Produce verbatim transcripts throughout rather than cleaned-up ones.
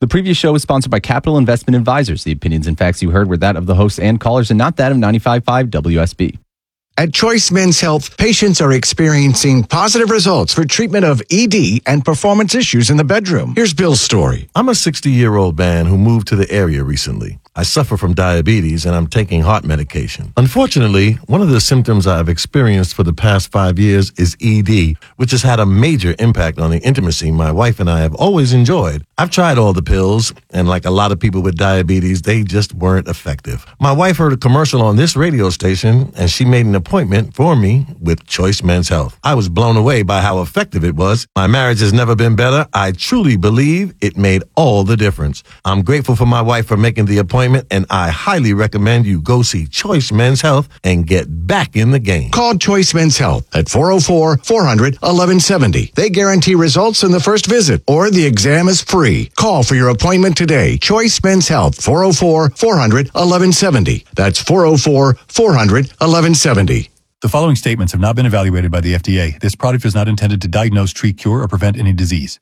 The previous show was sponsored by Capital Investment Advisors. The opinions and facts you heard were that of the hosts and callers and not that of ninety-five point five W S B. At Choice Men's Health, patients are experiencing positive results for treatment of E D and performance issues in the bedroom. Here's Bill's story. I'm a sixty-year-old man who moved to the area recently. I suffer from diabetes and I'm taking heart medication. Unfortunately, one of the symptoms I've experienced for the past five years is E D, which has had a major impact on the intimacy my wife and I have always enjoyed. I've tried all the pills, and like a lot of people with diabetes, they just weren't effective. My wife heard a commercial on this radio station, and she made an appointment for me with Choice Men's Health. I was blown away by how effective it was. My marriage has never been better. I truly believe it made all the difference. I'm grateful for my wife for making the appointment, and I highly recommend you go see Choice Men's Health and get back in the game. Call Choice Men's Health at four oh four, four hundred, eleven seventy. They guarantee results in the first visit, or the exam is free. Call for your appointment today. Choice Men's Health, four oh four, four hundred, eleven seventy. That's four oh four, four hundred, eleven seventy. The following statements have not been evaluated by the F D A. This product is not intended to diagnose, treat, cure, or prevent any disease.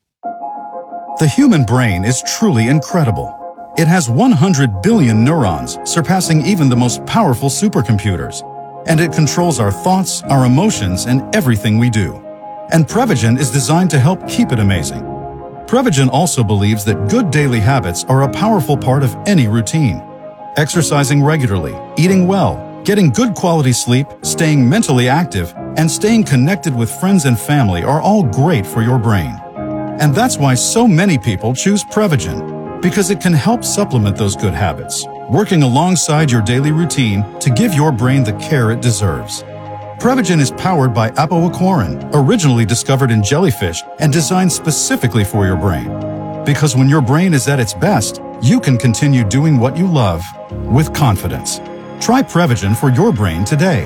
The human brain is truly incredible. It has one hundred billion neurons, surpassing even the most powerful supercomputers. And it controls our thoughts, our emotions, and everything we do. And Prevagen is designed to help keep it amazing. Prevagen also believes that good daily habits are a powerful part of any routine. Exercising regularly, eating well, getting good quality sleep, staying mentally active, and staying connected with friends and family are all great for your brain. And that's why so many people choose Prevagen, because it can help supplement those good habits, working alongside your daily routine to give your brain the care it deserves. Prevagen is powered by apoaquarin, originally discovered in jellyfish and designed specifically for your brain. Because when your brain is at its best, you can continue doing what you love with confidence. Try Prevagen for your brain today.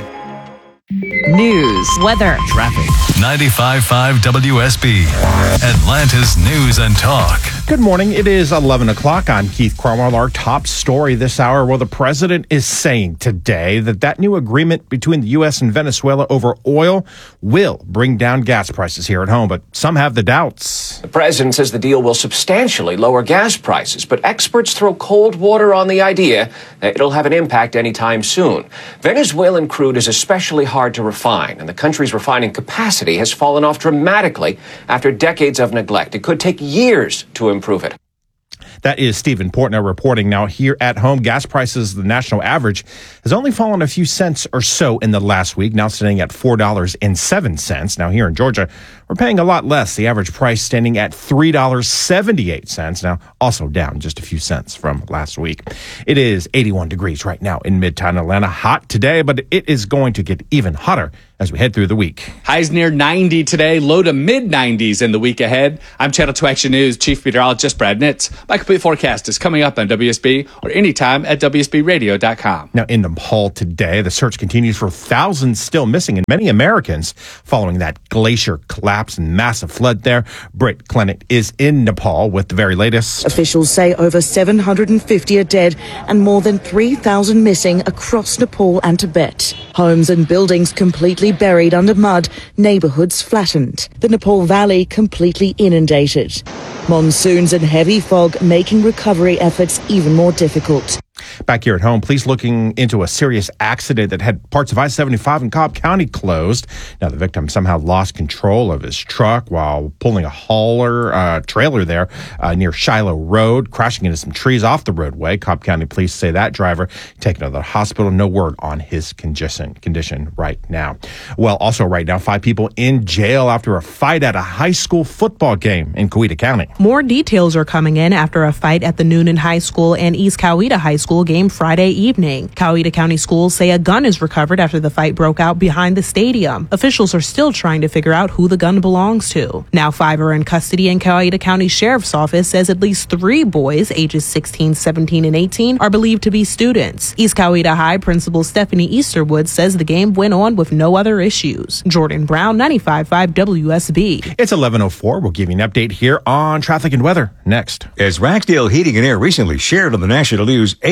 News, weather, traffic. ninety-five point five W S B, Atlanta's News and Talk. Good morning. It is eleven o'clock. I'm Keith Cromwell. Our top story this hour. Well, the president is saying today that that new agreement between the U S and Venezuela over oil will bring down gas prices here at home, but some have the doubts. The president says the deal will substantially lower gas prices, but experts throw cold water on the idea that it'll have an impact anytime soon. Venezuelan crude is especially hard to refine, and the country's refining capacity has fallen off dramatically after decades of neglect. It could take years to improve it. That is Stephen Portner reporting. Now, here at home, gas prices, the national average, has only fallen a few cents or so in the last week, now sitting at four dollars and seven cents. Now, here in Georgia, we're paying a lot less. The average price standing at three dollars and seventy-eight cents. Now, also down just a few cents from last week. It is eighty-one degrees right now in Midtown Atlanta. Hot today, but it is going to get even hotter as we head through the week. Highs near ninety today, low to mid nineties in the week ahead. I'm Channel two Action News Chief Meteorologist Brad Nitz. My complete forecast is coming up on W S B or anytime at W S B radio dot com. Now, in Nepal today, the search continues for thousands still missing and many Americans following that glacier collapse and massive flood there. Britt Clennett is in Nepal with the very latest. Officials say over seven hundred fifty are dead and more than three thousand missing across Nepal and Tibet. Homes and buildings completely buried under mud, neighborhoods flattened. The Nepal Valley completely inundated. Monsoons and heavy fog making recovery efforts even more difficult. Back here at home, police looking into a serious accident that had parts of I seventy-five in Cobb County closed. Now, the victim somehow lost control of his truck while pulling a hauler uh, trailer there uh, near Shiloh Road, crashing into some trees off the roadway. Cobb County police say that driver taken to the hospital. No word on his condition, condition right now. Well, also right now, five people in jail after a fight at a high school football game in Coweta County. More details are coming in after a fight at the Noonan High School and East Coweta High School game Friday evening. Coweta County schools say a gun is recovered after the fight broke out behind the stadium. Officials are still trying to figure out who the gun belongs to. Now five are in custody, and Coweta County Sheriff's Office says at least three boys, ages sixteen, seventeen, and eighteen, are believed to be students. East Coweta High Principal Stephanie Easterwood says the game went on with no other issues. Jordan Brown, ninety-five point five W S B. It's eleven oh four. We'll give you an update here on traffic and weather next. As Ragsdale Heating and Air recently shared on the national news, eight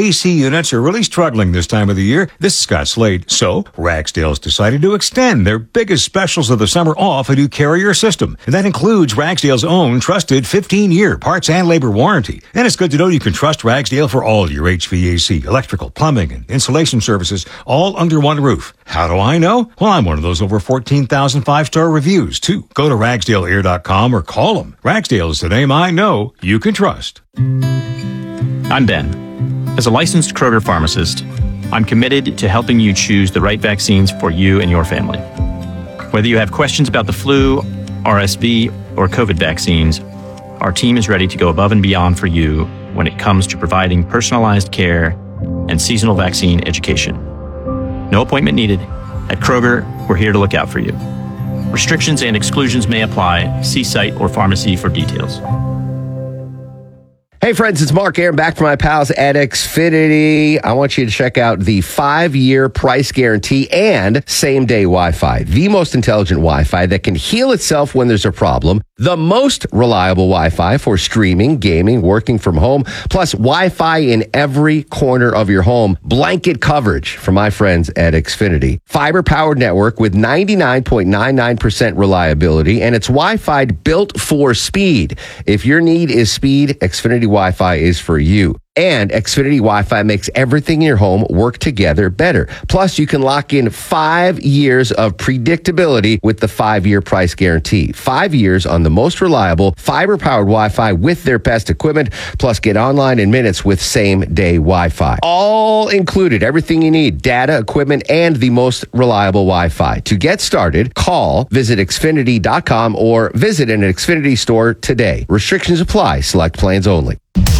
A C units are really struggling this time of the year. This is Scott Slade. So, Ragsdale's decided to extend their biggest specials of the summer off a new Carrier system. And that includes Ragsdale's own trusted fifteen-year parts and labor warranty. And it's good to know you can trust Ragsdale for all your H V A C, electrical, plumbing, and insulation services, all under one roof. How do I know? Well, I'm one of those over fourteen thousand five-star reviews, too. Go to ragsdale air dot com or call them. Ragsdale is the name I know you can trust. I'm Ben. As a licensed Kroger pharmacist, I'm committed to helping you choose the right vaccines for you and your family. Whether you have questions about the flu, R S V, or COVID vaccines, our team is ready to go above and beyond for you when it comes to providing personalized care and seasonal vaccine education. No appointment needed. At Kroger, we're here to look out for you. Restrictions and exclusions may apply. See site or pharmacy for details. Hey friends, it's Mark Aaron back from my pals at Xfinity. I want you to check out the five-year price guarantee and same-day Wi-Fi. The most intelligent Wi-Fi that can heal itself when there's a problem. The most reliable Wi-Fi for streaming, gaming, working from home, plus Wi-Fi in every corner of your home. Blanket coverage from my friends at Xfinity. Fiber-powered network with ninety-nine point nine nine percent reliability, and it's Wi-Fi built for speed. If your need is speed, Xfinity Wi-Fi is for you. And Xfinity Wi-Fi makes everything in your home work together better. Plus, you can lock in five years of predictability with the five-year price guarantee. Five years on the most reliable fiber-powered Wi-Fi with their best equipment. Plus, get online in minutes with same-day Wi-Fi. All included, everything you need, data, equipment, and the most reliable Wi-Fi. To get started, call, visit Xfinity dot com, or visit an Xfinity store today. Restrictions apply. Select plans only.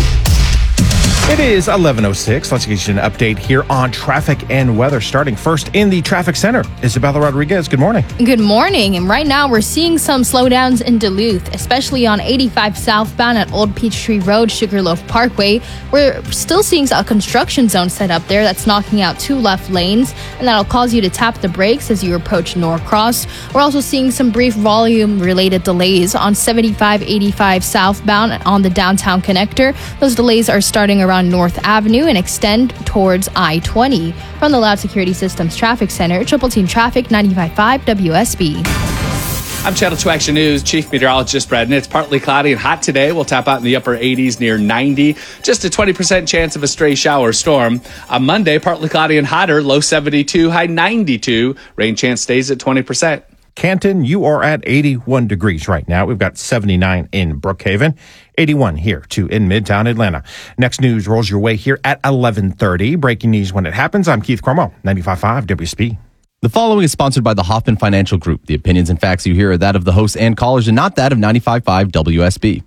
It is eleven oh six. Let's get you an update here on traffic and weather. Starting first in the traffic center, Isabella Rodriguez. Good morning. Good morning. And right now we're seeing some slowdowns in Duluth, especially on eighty-five southbound at Old Peachtree Road, Sugarloaf Parkway. We're still seeing a construction zone set up there that's knocking out two left lanes, and that'll cause you to tap the brakes as you approach Norcross. We're also seeing some brief volume-related delays on seventy-five eighty-five southbound on the downtown connector. Those delays are starting around North Avenue and extend towards I twenty. From the Loud Security Systems Traffic Center, Triple Team Traffic, ninety-five point five W S B. I'm Channel two Action News Chief Meteorologist Brad Nitz. Partly cloudy and hot today. We'll top out in the upper eighties near ninety. Just a twenty percent chance of a stray shower or storm. On Monday, partly cloudy and hotter, low seventy-two, high ninety-two. Rain chance stays at twenty percent. Canton, you are at eighty-one degrees right now. We've got seventy-nine in Brookhaven, eighty-one here too in Midtown Atlanta. Next news rolls your way here at eleven thirty. Breaking news when it happens. I'm Keith Cromwell, ninety-five point five W S B. The following is sponsored by the Hoffman Financial Group. The opinions and facts you hear are that of the hosts and callers and not that of ninety-five point five W S B.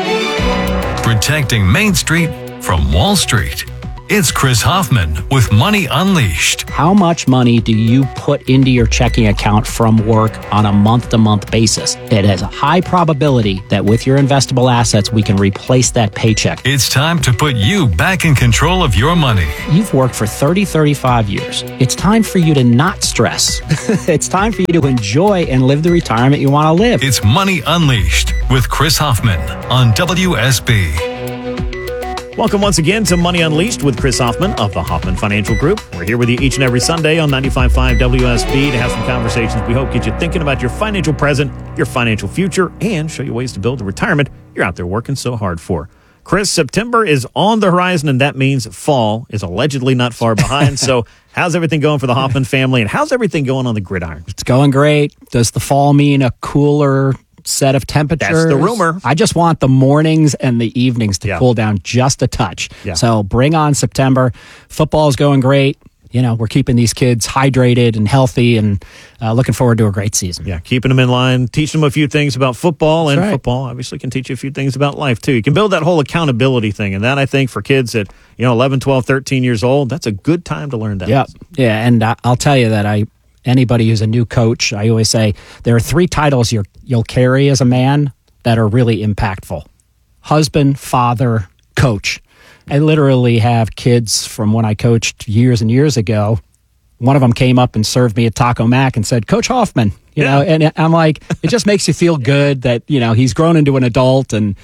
Protecting Main Street from Wall Street. It's Chris Hoffman with Money Unleashed. How much money do you put into your checking account from work on a month-to-month basis? It has a high probability that with your investable assets, we can replace that paycheck. It's time to put you back in control of your money. You've worked for thirty, thirty-five years. It's time for you to not stress. It's time for you to enjoy and live the retirement you want to live. It's Money Unleashed with Chris Hoffman on W S B. Welcome once again to Money Unleashed with Chris Hoffman of the Hoffman Financial Group. We're here with you each and every Sunday on ninety-five point five W S B to have some conversations we hope get you thinking about your financial present, your financial future, and show you ways to build a retirement you're out there working so hard for. Chris, September is on the horizon, and that means fall is allegedly not far behind. So how's everything going for the Hoffman family, and how's everything going on the gridiron? It's going great. Does the fall mean a cooler set of temperatures? That's the rumor. I just want the mornings and the evenings to yeah. cool down just a touch. Yeah. So bring on September. Football is going great. You know, we're keeping these kids hydrated and healthy and uh, looking forward to a great season. Yeah, keeping them in line, teaching them a few things about football, and right. football obviously can teach you a few things about life too. You can build that whole accountability thing, and that I think for kids at, you know, eleven, twelve, thirteen years old, that's a good time to learn that. Yeah, yeah, and I, I'll tell you that I anybody who's a new coach, I always say there are three titles you're, you'll carry as a man that are really impactful. Husband, father, coach. I literally have kids from when I coached years and years ago. One of them came up and served me a Taco Mac and said, Coach Hoffman, you yeah. know, and I'm like, it just makes you feel good that, you know, he's grown into an adult and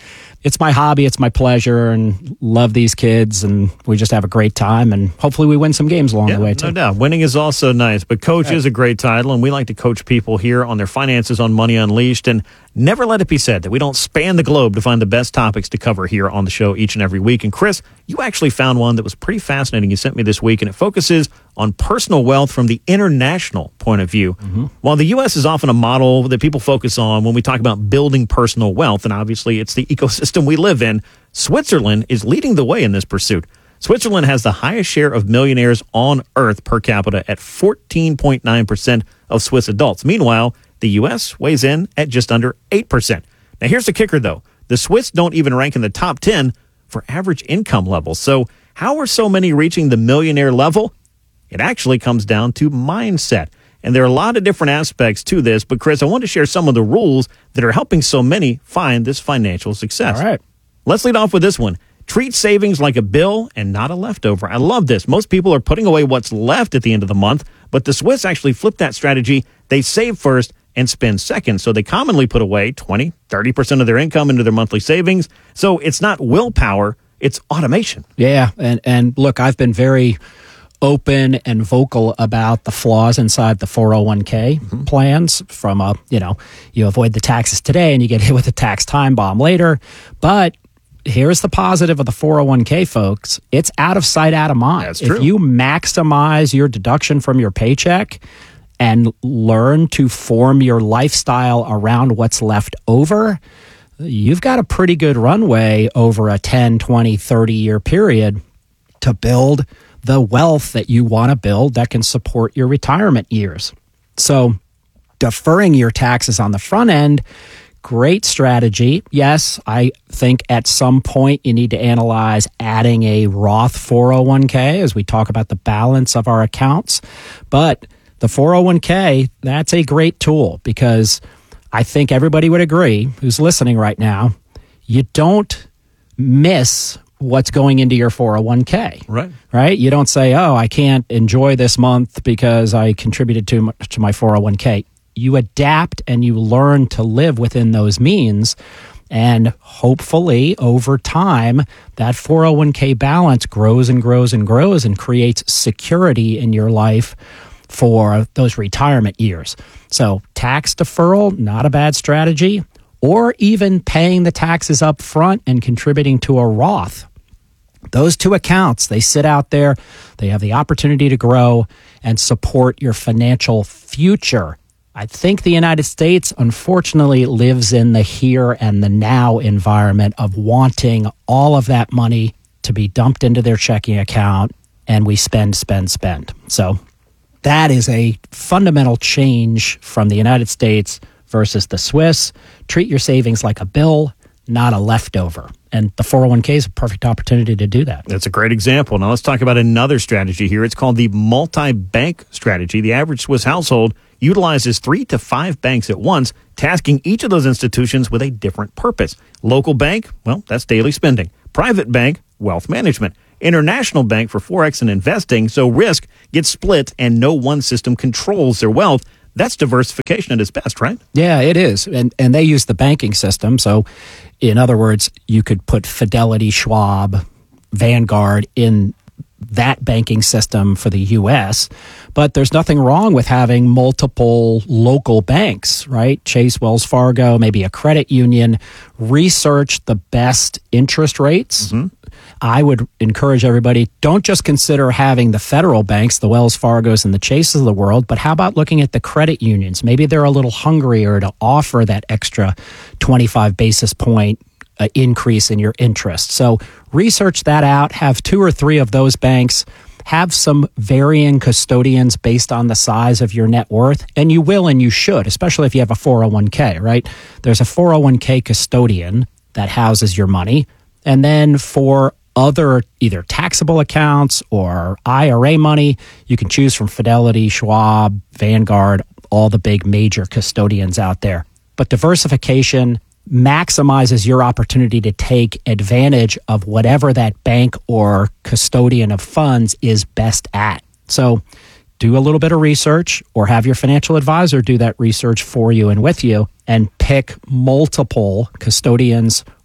it's my hobby, it's my pleasure, and love these kids, and we just have a great time, and hopefully we win some games along Yeah, the way, too. no doubt. Winning is also nice, but coach is a great title, and we like to coach people here on their finances on Money Unleashed, and never let it be said that we don't span the globe to find the best topics to cover here on the show each and every week. And Chris, you actually found one that was pretty fascinating you sent me this week, and it focuses on personal wealth from the international point of view. Mm-hmm. While the U S is often a model that people focus on when we talk about building personal wealth, and obviously it's the ecosystem we live in, Switzerland is leading the way in this pursuit. Switzerland has the highest share of millionaires on earth per capita at fourteen point nine percent of Swiss adults. Meanwhile, the U S weighs in at just under eight percent. Now, here's the kicker, though. The Swiss don't even rank in the top ten for average income levels. So how are so many reaching the millionaire level? It actually comes down to mindset. And there are a lot of different aspects to this. But, Chris, I want to share some of the rules that are helping so many find this financial success. All right. Let's lead off with this one. Treat savings like a bill and not a leftover. I love this. Most people are putting away what's left at the end of the month, but the Swiss actually flip that strategy. They save first and spend second. So they commonly put away twenty, thirty percent of their income into their monthly savings. So it's not willpower, it's automation. Yeah, and, and look, I've been very open and vocal about the flaws inside the four oh one k mm-hmm. plans from, a, you know, you avoid the taxes today and you get hit with a tax time bomb later. But here's the positive of the four oh one k, folks. It's out of sight, out of mind. That's true. If you maximize your deduction from your paycheck and learn to form your lifestyle around what's left over, you've got a pretty good runway over a ten, twenty, thirty year period to build the wealth that you want to build that can support your retirement years. So deferring your taxes on the front end, great strategy. Yes, I think at some point you need to analyze adding a Roth four oh one k as we talk about the balance of our accounts. But the four oh one k, that's a great tool because I think everybody would agree who's listening right now, you don't miss what's going into your four oh one k. Right. Right? You don't say, oh, I can't enjoy this month because I contributed too much to my four oh one k. You adapt and you learn to live within those means. And hopefully, over time, that four oh one k balance grows and grows and grows and creates security in your life for those retirement years. So tax deferral, not a bad strategy, or even paying the taxes up front and contributing to a Roth. Those two accounts, they sit out there, they have the opportunity to grow and support your financial future. I think the United States, unfortunately, lives in the here and the now environment of wanting all of that money to be dumped into their checking account, and we spend, spend, spend. So that is a fundamental change from the United States versus the Swiss. Treat your savings like a bill, not a leftover. And the four oh one k is a perfect opportunity to do that. That's a great example. Now let's talk about another strategy here. It's called the multi-bank strategy. The average Swiss household utilizes three to five banks at once, tasking each of those institutions with a different purpose. Local bank, well, that's daily spending. Private bank, wealth management. International bank for Forex and investing, so risk gets split and no one system controls their wealth. That's diversification at its best, right? Yeah, it is. And and they use the banking system. So, in other words, you could put Fidelity, Schwab, Vanguard in that banking system for the U S, but there's nothing wrong with having multiple local banks, right? Chase, Wells Fargo, maybe a credit union. Research the best interest rates. Mm-hmm. I would encourage everybody, don't just consider having the federal banks, the Wells Fargos and the Chases of the world, but how about looking at the credit unions? Maybe they're a little hungrier to offer that extra twenty-five basis point uh, increase in your interest. So research that out, have two or three of those banks, have some varying custodians based on the size of your net worth, and you will and you should, especially if you have a four oh one k, right? There's a four oh one k custodian that houses your money, and then for other either taxable accounts or I R A money, you can choose from Fidelity, Schwab, Vanguard, all the big major custodians out there. But diversification maximizes your opportunity to take advantage of whatever that bank or custodian of funds is best at. So do a little bit of research or have your financial advisor do that research for you and with you and pick multiple custodians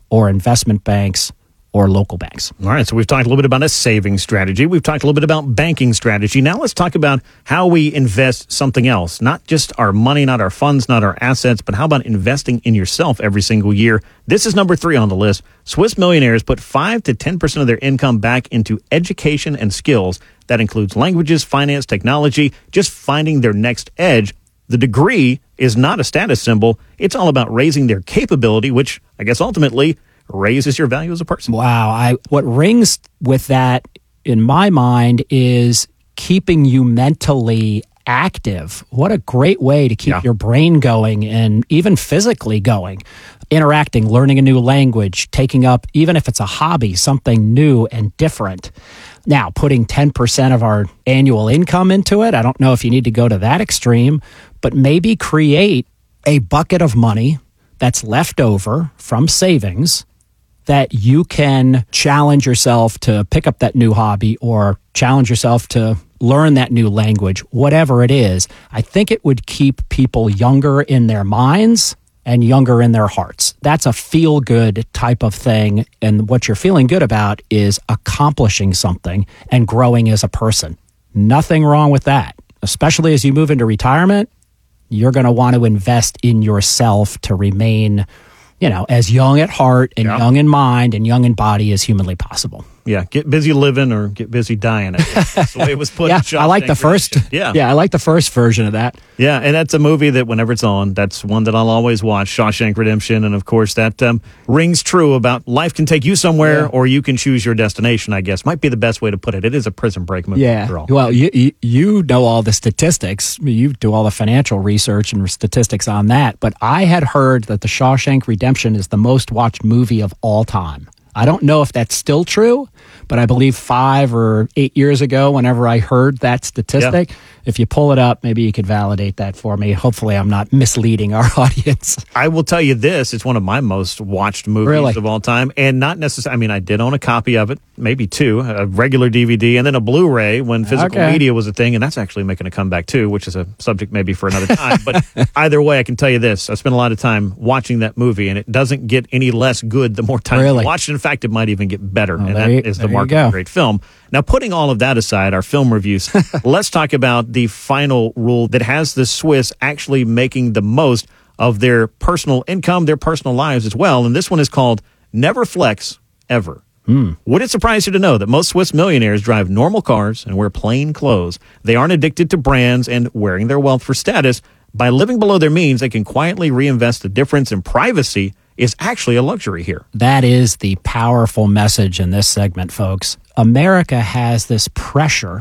or investment banks or local banks. All right, so we've talked a little bit about a saving strategy. We've talked a little bit about banking strategy. Now let's talk about how we invest something else. Not just our money, not our funds, not our assets, but how about investing in yourself every single year? This is number three on the list. Swiss millionaires put five to ten percent of their income back into education and skills. That includes languages, finance, technology, just finding their next edge. The degree is not a status symbol. It's all about raising their capability, which I guess ultimately raises your value as a person. Wow. I what rings with that in my mind is keeping you mentally active. What a great way to keep yeah. your brain going and even physically going. Interacting, learning a new language, taking up, even if it's a hobby, something new and different. Now, putting ten percent of our annual income into it, I don't know if you need to go to that extreme, but maybe create a bucket of money that's left over from savings that you can challenge yourself to pick up that new hobby or challenge yourself to learn that new language, whatever it is. I think it would keep people younger in their minds and younger in their hearts. That's a feel-good type of thing, and what you're feeling good about is accomplishing something and growing as a person. Nothing wrong with that, especially as you move into retirement. You're going to want to invest in yourself to remain, you know, as young at heart and yeah. young in mind and young in body as humanly possible. Yeah, get busy living or get busy dying. I guess. That's the way it was put. yeah, in I like the first. Yeah, yeah, I like the first version of that. Yeah, and that's a movie that whenever it's on, that's one that I'll always watch. Shawshank Redemption, and of course that um, rings true about life can take you somewhere, yeah. or you can choose your destination. I guess might be the best way to put it. It is a prison break movie. Yeah. After all. Well, you, you you know all the statistics. You do all the financial research and statistics on that. But I had heard that The Shawshank Redemption is the most watched movie of all time. I don't know if that's still true, but I believe five or eight years ago, whenever I heard that statistic, yeah. if you pull it up, maybe you could validate that for me. Hopefully I'm not misleading our audience. I will tell you this, it's one of my most watched movies really? of all time, and not necessarily, I mean, I did own a copy of it, maybe two, a regular D V D, and then a Blu-ray when physical okay. media was a thing, and that's actually making a comeback too, which is a subject maybe for another time. But either way, I can tell you this, I spent a lot of time watching that movie, and it doesn't get any less good the more time really? you watch it. In fact, it might even get better, oh, and that you, is the mark of a great film. Now, putting all of that aside, our film reviews, let's talk about the final rule that has the Swiss actually making the most of their personal income, their personal lives as well. And this one is called Never Flex Ever. Mm. Would it surprise you to know that most Swiss millionaires drive normal cars and wear plain clothes? They aren't addicted to brands and wearing their wealth for status. By living below their means, they can quietly reinvest the difference in privacy is actually a luxury here. That is the powerful message in this segment, folks. America has this pressure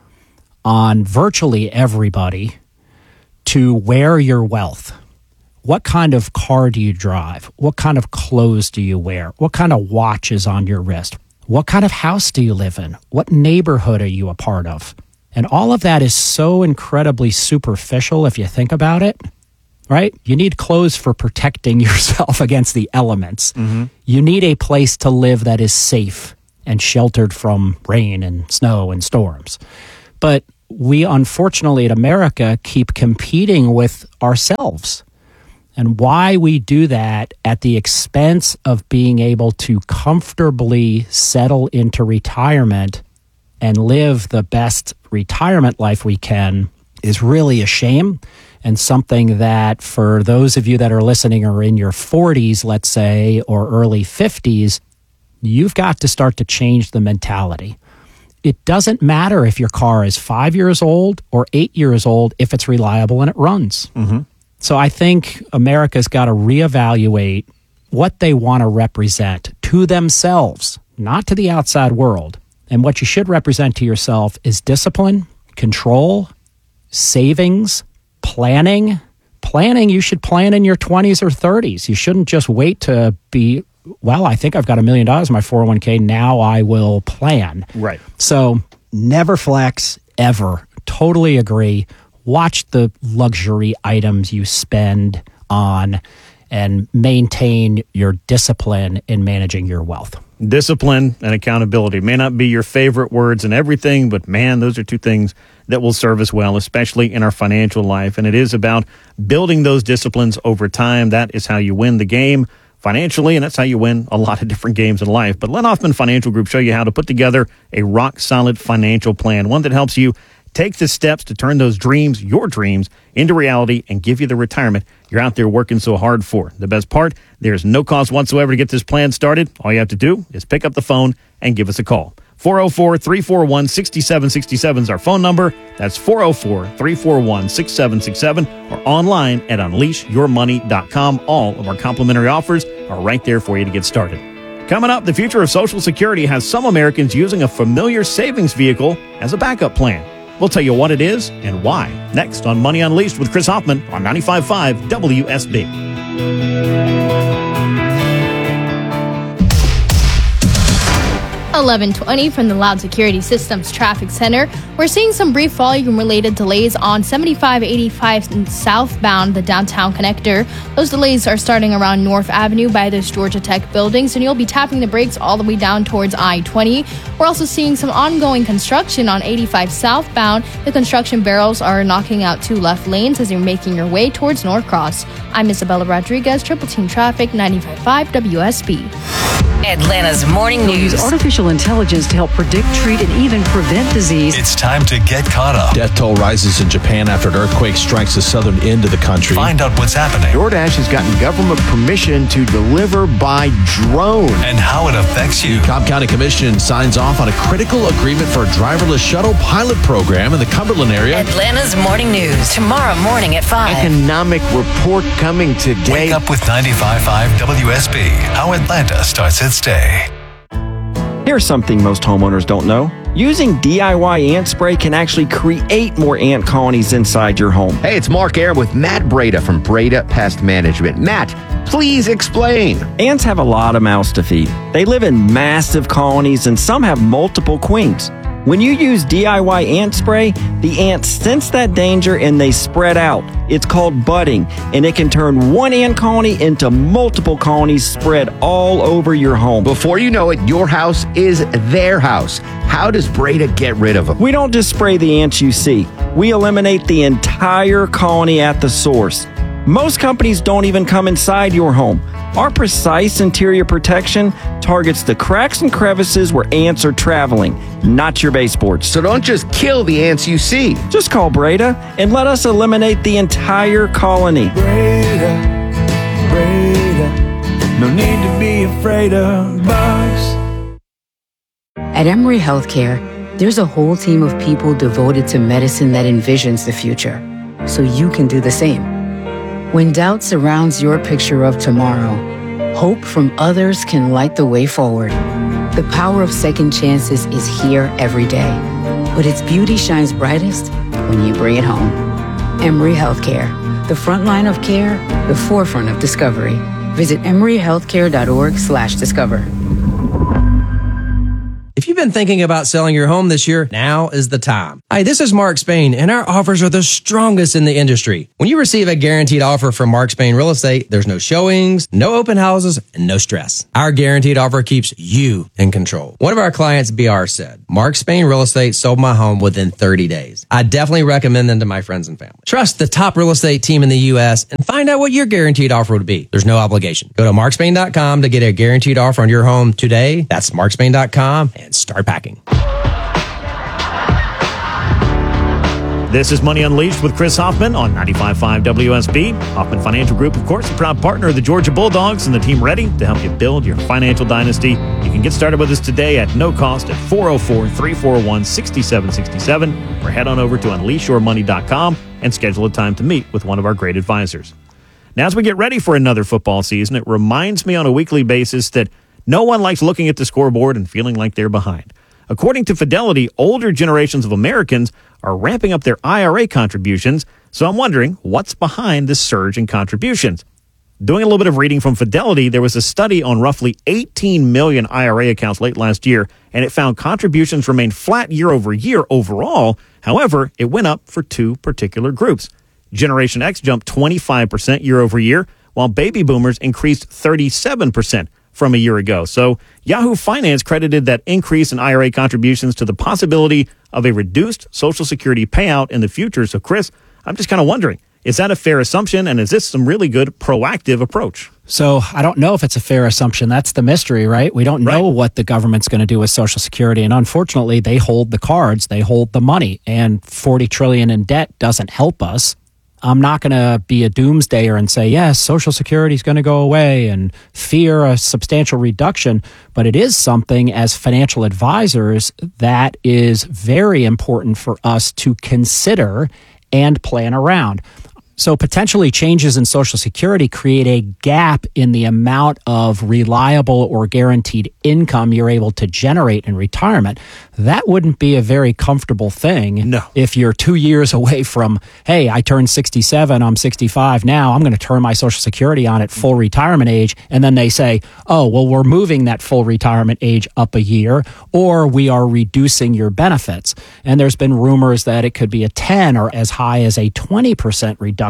on virtually everybody to wear your wealth. What kind of car do you drive? What kind of clothes do you wear? What kind of watch is on your wrist? What kind of house do you live in? What neighborhood are you a part of? And all of that is so incredibly superficial if you think about it. Right? You need clothes for protecting yourself against the elements. Mm-hmm. You need a place to live that is safe and sheltered from rain and snow and storms. But we, unfortunately, in America, keep competing with ourselves. And why we do that at the expense of being able to comfortably settle into retirement and live the best retirement life we can is really a shame. And something that for those of you that are listening are in your forties, let's say, or early fifties, you've got to start to change the mentality. It doesn't matter if your car is five years old or eight years old if it's reliable and it runs. Mm-hmm. So I think America's got to reevaluate what they want to represent to themselves, not to the outside world. And what you should represent to yourself is discipline, control, savings, planning. Planning, you should plan in your twenties or thirties. You shouldn't just wait to be, well, I think I've got a million dollars in my four oh one k. Now I will plan. Right. So never flex, ever. Totally agree. Watch the luxury items you spend on and maintain your discipline in managing your wealth. Discipline and accountability may not be your favorite words and everything, but man, those are two things that will serve us well, especially in our financial life. And it is about building those disciplines over time. That is how you win the game. financially, and that's how you win a lot of different games in life. But let Hoffman Financial Group show you how to put together a rock-solid financial plan, one that helps you take the steps to turn those dreams, your dreams, into reality and give you the retirement you're out there working so hard for. The best part, there's no cost whatsoever to get this plan started. All you have to do is pick up the phone and give us a call. four oh four, three four one, six seven six seven is our phone number. That's four oh four, three four one, six seven six seven or online at unleash your money dot com. All of our complimentary offers are right there for you to get started. Coming up, the future of Social Security has some Americans using a familiar savings vehicle as a backup plan. We'll tell you what it is and why. Next on Money Unleashed with Chris Hoffman on ninety-five point five W S B. eleven twenty from the Loud Security Systems Traffic Center. We're seeing some brief volume-related delays on seventy-five eighty-five southbound, the downtown connector. Those delays are starting around North Avenue by those Georgia Tech buildings, and you'll be tapping the brakes all the way down towards I twenty. We're also seeing some ongoing construction on eighty-five southbound. The construction barrels are knocking out two left lanes as you're making your way towards Norcross. I'm Isabella Rodriguez, Triple Team Traffic, ninety-five point five W S B. Atlanta's morning news. Use artificial intelligence to help predict, treat, and even prevent disease. It's time to get caught up. Death toll rises in Japan after an earthquake strikes the southern end of the country. Find out what's happening. DoorDash has gotten government permission to deliver by drone. And how it affects you. The Cobb County Commission signs off on a critical agreement for a driverless shuttle pilot program in the Cumberland area. Atlanta's morning news. Tomorrow morning at five. Economic report coming today. Wake up with ninety-five point five W S B. How Atlanta starts its day. Here's something most homeowners don't know. Using D I Y ant spray can actually create more ant colonies inside your home. Hey, it's Mark Aram with Matt Breda from Breda Pest Management. Matt, please explain. Ants have a lot of mouths to feed. They live in massive colonies and some have multiple queens. When you use D I Y ant spray, the ants sense that danger and they spread out. It's called budding, and it can turn one ant colony into multiple colonies spread all over your home. Before you know it, your house is their house. How does Breda get rid of them? We don't just spray the ants you see. We eliminate the entire colony at the source. Most companies don't even come inside your home. Our precise interior protection targets the cracks and crevices where ants are traveling, not your baseboards. So don't just kill the ants you see. Just call Breda and let us eliminate the entire colony. Breda, Breda, no need to be afraid of bugs. At Emory Healthcare, there's a whole team of people devoted to medicine that envisions the future, so you can do the same. When doubt surrounds your picture of tomorrow, hope from others can light the way forward. The power of second chances is here every day, but its beauty shines brightest when you bring it home. Emory Healthcare, the front line of care, the forefront of discovery. Visit emory healthcare dot org slash discover. If you've been thinking about selling your home this year, now is the time. Hi, this is Mark Spain, and our offers are the strongest in the industry. When you receive a guaranteed offer from Mark Spain Real Estate, there's no showings, no open houses, and no stress. Our guaranteed offer keeps you in control. One of our clients, B R, said, Mark Spain Real Estate sold my home within thirty days. I definitely recommend them to my friends and family. Trust the top real estate team in the U S and find out what your guaranteed offer would be. There's no obligation. Go to mark spain dot com to get a guaranteed offer on your home today. That's mark spain dot com and start packing. This is Money Unleashed with Chris Hoffman on ninety-five point five W S B. Hoffman Financial Group, of course, a proud partner of the Georgia Bulldogs and the team ready to help you build your financial dynasty. You can get started with us today at no cost at four oh four, three four one, six seven six seven or head on over to unleash your money dot com and schedule a time to meet with one of our great advisors. Now, as we get ready for another football season, it reminds me on a weekly basis that no one likes looking at the scoreboard and feeling like they're behind. According to Fidelity, older generations of Americans are ramping up their I R A contributions, so I'm wondering what's behind this surge in contributions. Doing a little bit of reading from Fidelity, there was a study on roughly eighteen million I R A accounts late last year, and it found contributions remained flat year over year overall. However, it went up for two particular groups. Generation X jumped twenty-five percent year over year, while baby boomers increased thirty-seven percent from a year ago. So Yahoo Finance credited that increase in I R A contributions to the possibility of a reduced Social Security payout in the future. So Chris, I'm just kind of wondering, is that a fair assumption, and is this some really good proactive approach? So I don't know if it's a fair assumption. That's the mystery, right? We don't know what the government's going to do with Social Security. And unfortunately, they hold the cards, they hold the money, and forty trillion dollars in debt doesn't help us. I'm not going to be a doomsdayer and say, yes, Social Security is going to go away and fear a substantial reduction. But it is something as financial advisors that is very important for us to consider and plan around. So potentially changes in Social Security create a gap in the amount of reliable or guaranteed income you're able to generate in retirement. That wouldn't be a very comfortable thing. No. If you're two years away from, hey, I turned sixty-seven, I'm sixty-five now, I'm going to turn my Social Security on at full retirement age. And then they say, oh, well, we're moving that full retirement age up a year, or we are reducing your benefits. And there's been rumors that it could be a ten or as high as a twenty percent reduction.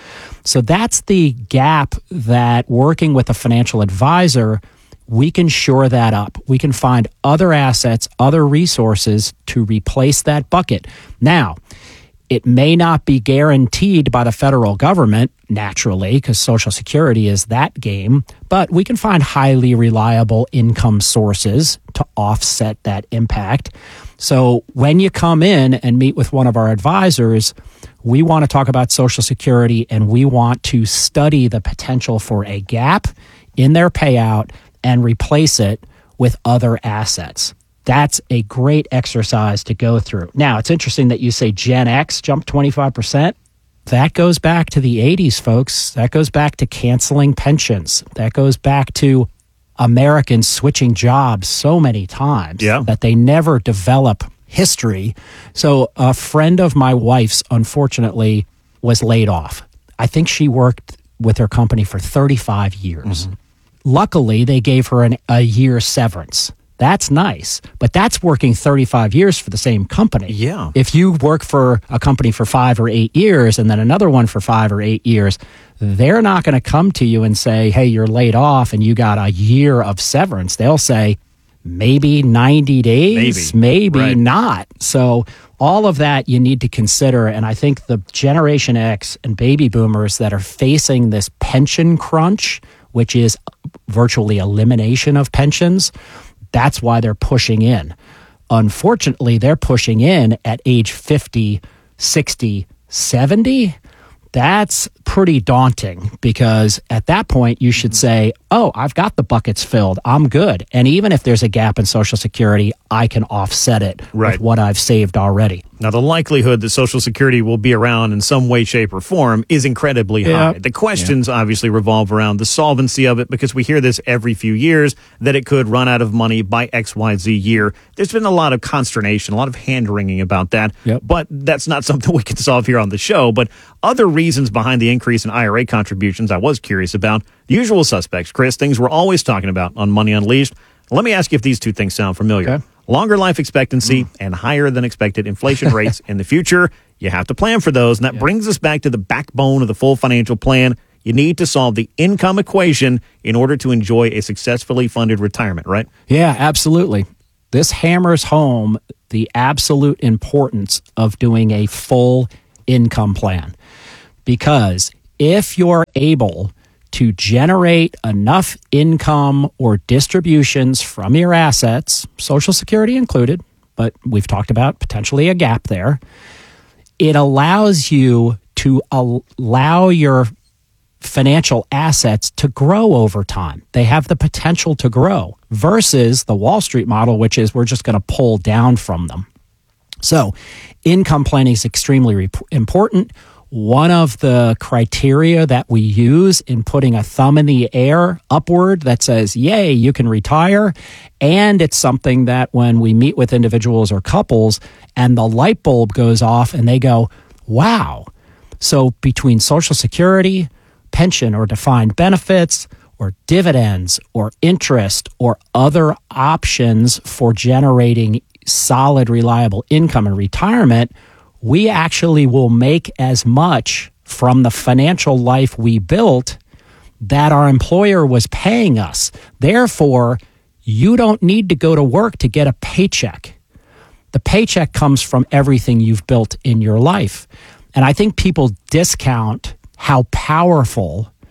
So that's the gap that working with a financial advisor, we can shore that up. We can find other assets, other resources to replace that bucket. Now, it may not be guaranteed by the federal government, naturally, because Social Security is that game, but we can find highly reliable income sources to offset that impact. So when you come in and meet with one of our advisors, we want to talk about Social Security and we want to study the potential for a gap in their payout and replace it with other assets. That's a great exercise to go through. Now, it's interesting that you say Gen X jumped twenty-five percent. That goes back to the eighties, folks. That goes back to canceling pensions. That goes back to Americans switching jobs so many times Yeah. that they never develop history. So a friend of my wife's, unfortunately, was laid off. I think she worked with her company for thirty-five years. Mm-hmm. Luckily, they gave her an, a year severance. That's nice, but that's working thirty-five years for the same company. Yeah. If you work for a company for five or eight years and then another one for five or eight years, they're not going to come to you and say, hey, you're laid off and you got a year of severance. They'll say, maybe ninety days, maybe, maybe Right. not. So all of that you need to consider. And I think the Generation X and baby boomers that are facing this pension crunch, which is virtually elimination of pensions, that's why they're pushing in. Unfortunately, they're pushing in at age fifty, sixty, seventy. That's pretty daunting because at that point you should say, oh, I've got the buckets filled. I'm good. And even if there's a gap in Social Security, I can offset it Right. with what I've saved already. Now, the likelihood that Social Security will be around in some way, shape, or form is incredibly Yeah. high. The questions obviously revolve around the solvency of it because we hear this every few years that it could run out of money by X Y Z year. There's been a lot of consternation, a lot of hand-wringing about that, Yep. but that's not something we can solve here on the show. But other reasons behind the increase in I R A contributions I was curious about. The usual suspects, Chris, things we're always talking about on Money Unleashed. Let me ask you if these two things sound familiar. Okay. Longer life expectancy and higher than expected inflation rates in the future. You have to plan for those. And that brings us back to the backbone of the full financial plan. You need to solve the income equation in order to enjoy a successfully funded retirement, right? Yeah, absolutely. This hammers home the absolute importance of doing a full income plan. Because if you're able to generate enough income or distributions from your assets, Social Security included, but we've talked about potentially a gap there, it allows you to allow your financial assets to grow over time. They have the potential to grow versus the Wall Street model, which is we're just going to pull down from them. So income planning is extremely rep- important. One of the criteria that we use in putting a thumb in the air upward that says, yay, you can retire. And it's something that when we meet with individuals or couples and the light bulb goes off and they go, wow. So between Social Security, pension or defined benefits, or dividends or interest or other options for generating solid, reliable income in retirement, we actually will make as much from the financial life we built that our employer was paying us. Therefore, you don't need to go to work to get a paycheck. The paycheck comes from everything you've built in your life. And I think people discount how powerful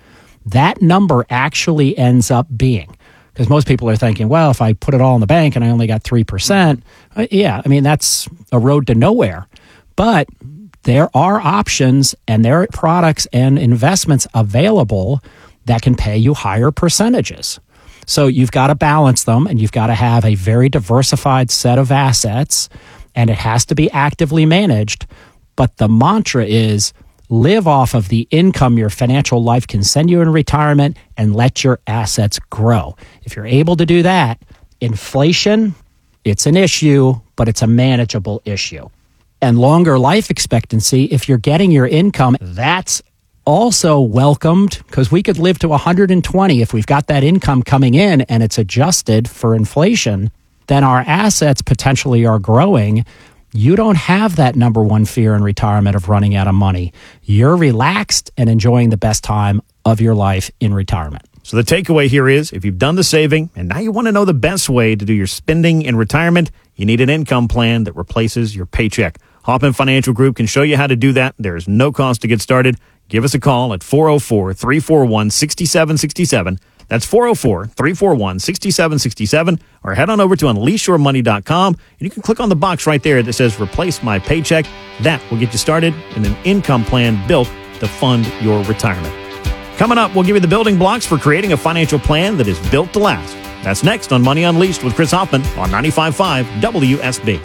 that number actually ends up being. Because most people are thinking, well, if I put it all in the bank and I only got three percent, uh, yeah, I mean, that's a road to nowhere. But there are options and there are products and investments available that can pay you higher percentages. So you've got to balance them, and you've got to have a very diversified set of assets, and it has to be actively managed. But the mantra is live off of the income your financial life can send you in retirement and let your assets grow. If you're able to do that, inflation, it's an issue, but it's a manageable issue. And longer life expectancy, if you're getting your income, that's also welcomed, because we could live to one hundred twenty if we've got that income coming in and it's adjusted for inflation, then our assets potentially are growing. You don't have that number one fear in retirement of running out of money. You're relaxed and enjoying the best time of your life in retirement. So the takeaway here is, if you've done the saving and now you want to know the best way to do your spending in retirement, you need an income plan that replaces your paycheck. Hoffman Financial Group can show you how to do that. There is no cost to get started. Give us a call at four oh four, three four one, six seven six seven. That's four oh four, three four one, six seven six seven. Or head on over to unleash your money dot com, and you can click on the box right there that says Replace My Paycheck. That will get you started in an income plan built to fund your retirement. Coming up, we'll give you the building blocks for creating a financial plan that is built to last. That's next on Money Unleashed with Chris Hoffman on ninety-five point five W S B.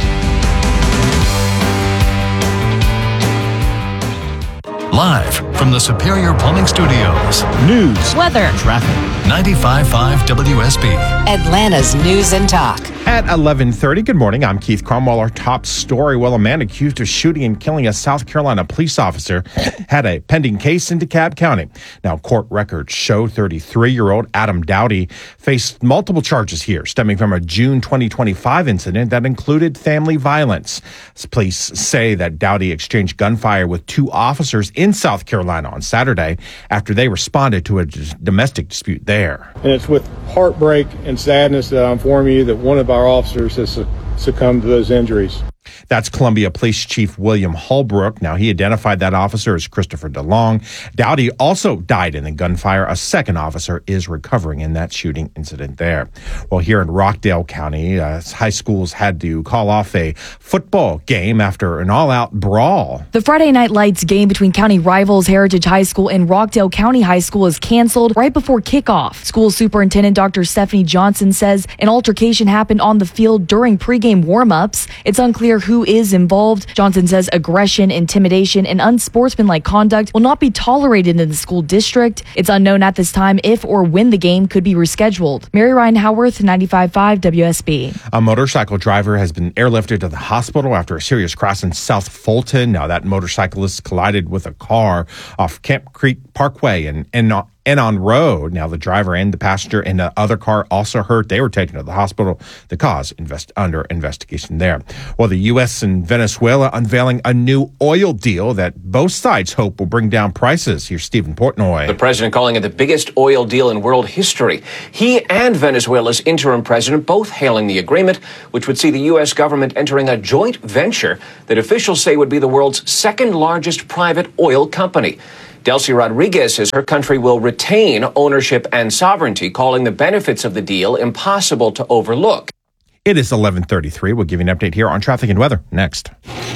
Live from the Superior Plumbing Studios. News, weather, traffic. ninety-five point five W S B. Atlanta's News and Talk. At eleven thirty, good morning. I'm Keith Cromwell. Our top story. Well, a man accused of shooting and killing a South Carolina police officer had a pending case in DeKalb County. Now, court records show thirty-three-year-old Adam Dowdy faced multiple charges here, stemming from a June twenty twenty-five incident that included family violence. Police say that Dowdy exchanged gunfire with two officers in South Carolina on Saturday after they responded to a domestic dispute there. And it's with heartbreak and sadness that I inform you that one of our officers has succumbed to those injuries. That's Columbia Police Chief William Holbrook. Now, he identified that officer as Christopher DeLong. Dowdy also died in the gunfire. A second officer is recovering in that shooting incident there. Well, here in Rockdale County, uh, high schools had to call off a football game after an all-out brawl. The Friday Night Lights game between county rivals Heritage High School and Rockdale County High School is canceled right before kickoff. School Superintendent Doctor Stephanie Johnson says an altercation happened on the field during pregame warm-ups. It's unclear who is involved. Johnson says aggression, intimidation, and unsportsmanlike conduct will not be tolerated in the school district. It's unknown at this time if or when the game could be rescheduled. Mary Ryan Howarth, ninety-five point five W S B. A motorcycle driver has been airlifted to the hospital after a serious crash in South Fulton. Now, that motorcyclist collided with a car off Camp Creek Parkway and, and Enon Road. Now, the driver and the passenger in the other car also hurt. They were taken to the hospital. The cause invest, under investigation there. Well, the U S and Venezuela unveiling a new oil deal that both sides hope will bring down prices. Here's Stephen Portnoy. The president calling it the biggest oil deal in world history. He and Venezuela's interim president both hailing the agreement, which would see the U S government entering a joint venture that officials say would be the world's second largest private oil company. Delcy Rodriguez says her country will retain ownership and sovereignty, calling the benefits of the deal impossible to overlook. It is eleven thirty-three. We'll give you an update here on traffic and weather next.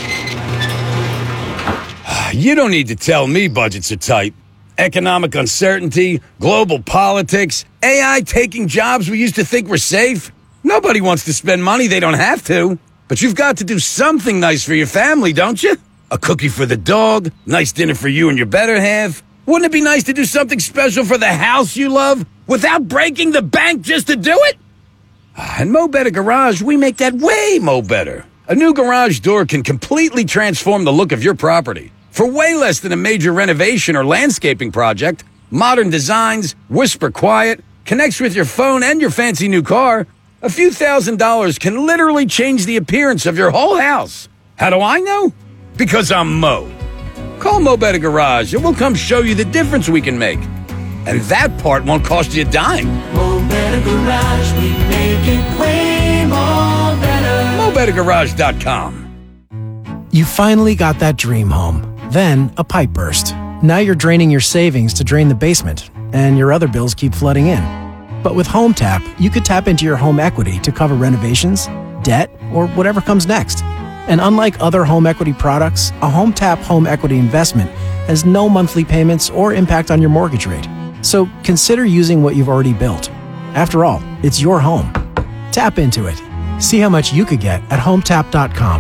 You don't need to tell me budgets are tight. Economic uncertainty, global politics, A I taking jobs we used to think were safe. Nobody wants to spend money they don't have to. But you've got to do something nice for your family, don't you? A cookie for the dog, nice dinner for you and your better half. Wouldn't it be nice to do something special for the house you love without breaking the bank just to do it? And Mo Better Garage, we make that way mo better. A new garage door can completely transform the look of your property. For way less than a major renovation or landscaping project, modern designs, whisper quiet, connects with your phone and your fancy new car, a few thousand dollars can literally change the appearance of your whole house. How do I know? Because I'm Mo. Call Mo Better Garage and we'll come show you the difference we can make. And that part won't cost you a dime. Mo Better Garage, we make it way more better. Mo Better Garage dot com. You finally got that dream home. Then a pipe burst. Now you're draining your savings to drain the basement. and your other bills keep flooding in. But with HomeTap, you could tap into your home equity to cover renovations, debt, or whatever comes next. And unlike other home equity products, a HomeTap home equity investment has no monthly payments or impact on your mortgage rate. So consider using what you've already built. After all, it's your home. Tap into it. See how much you could get at hometap dot com.